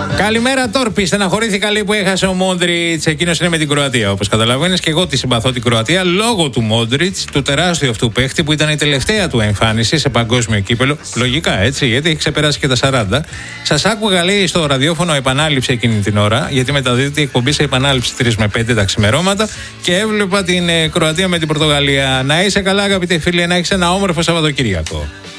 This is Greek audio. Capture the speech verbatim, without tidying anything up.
Καλημέρα, Τόρπη. Στεναχωρήθηκα λέει που έχασε ο Μόντριτς. Εκείνος είναι με την Κροατία. Όπως καταλαβαίνεις, και εγώ τη συμπαθώ την Κροατία λόγω του Μόντριτς, του τεράστιου αυτού παίχτη που ήταν η τελευταία του εμφάνιση σε παγκόσμιο κύπελο. Λογικά έτσι, γιατί έχει ξεπεράσει και τα σαράντα. Σας άκουγα λέει στο ραδιόφωνο επανάληψη εκείνη την ώρα, γιατί μεταδίδεται η εκπομπή σε επανάληψη τρεις με πέντε τα ξημερώματα και έβλεπα την ε, Κροατία με την Πορτογαλία. Να είσαι καλά, αγαπητέ φίλε, να έχεις ένα όμορφο Σαββατοκύριακο.